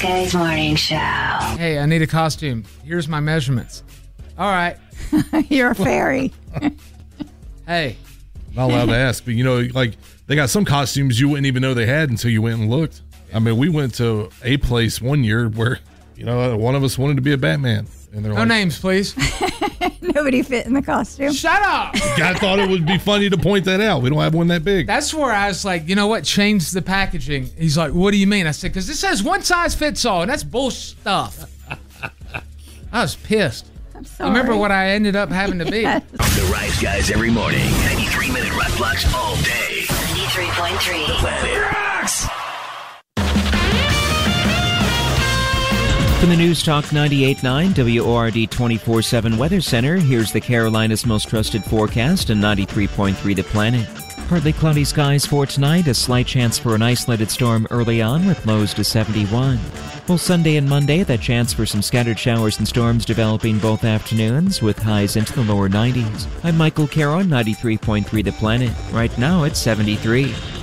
Kenny's Morning Show. Hey, I need a costume. Here's my measurements. All right. You're a fairy. Hey. Not allowed to ask, but like they got some costumes you wouldn't even know they had until you went and looked. I mean, we went to a place one year where, one of us wanted to be a Batman. And they're No names, please. Nobody fit in the costume. Shut up. I thought it would be funny to point that out. We don't have one that big. That's where I was like, you know what? Change the packaging. He's like, what do you mean? I said, because it says one size fits all, and that's bullshit stuff. I was pissed. I'm sorry. Remember what I ended up having to be. Yes. The Rise Guys every morning. 93-minute rock blocks all day. 93.3. The Planet Rocks. From the News Talk 98.9 WORD 24/7 Weather Center, here's the Carolinas' most trusted forecast and 93.3 The Planet. Partly cloudy skies for tonight, a slight chance for an isolated storm early on with lows to 71. Well, Sunday and Monday, that chance for some scattered showers and storms developing both afternoons with highs into the lower 90s. I'm Michael Caro, 93.3 The Planet. Right now it's 73.